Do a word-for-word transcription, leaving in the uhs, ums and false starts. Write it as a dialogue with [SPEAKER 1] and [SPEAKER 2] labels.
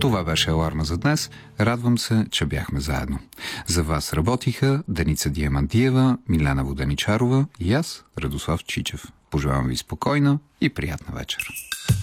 [SPEAKER 1] Това беше аларма за днес. Радвам се, че бяхме заедно. За вас работиха Деница Диамандиева, Милена Воденичарова и аз, Радослав Чичев. Пожелавам ви спокойна и приятна вечер.